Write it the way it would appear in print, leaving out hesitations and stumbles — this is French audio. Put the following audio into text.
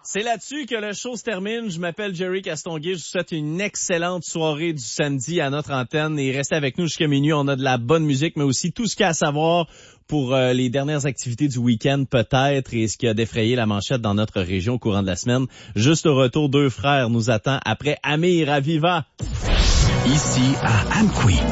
C'est là-dessus que le show se termine. Je m'appelle Jerry Castonguay. Je vous souhaite une excellente soirée du samedi à notre antenne. Et restez avec nous jusqu'à minuit. On a de la bonne musique, mais aussi tout ce qu'il y a à savoir pour les dernières activités du week-end peut-être et ce qui a défrayé la manchette dans notre région au courant de la semaine. Juste au retour, deux frères nous attend après Amir à Viva. Ici à Amqui.